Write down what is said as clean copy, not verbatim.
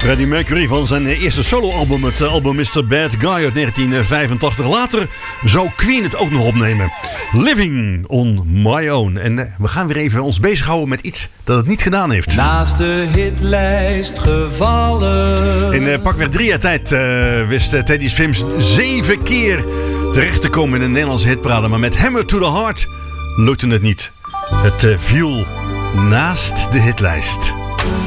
Freddie Mercury van zijn eerste soloalbum, het album Mr. Bad Guy uit 1985. Later zou Queen het ook nog opnemen. Living on My Own. En we gaan weer even ons bezighouden met iets dat het niet gedaan heeft. Naast de hitlijst gevallen. In pakweg 3 jaar tijd wist Teddy Swims 7 keer terecht te komen in de Nederlandse hitparade. Maar met Hammer to the Heart lukte het niet. Het viel naast de hitlijst.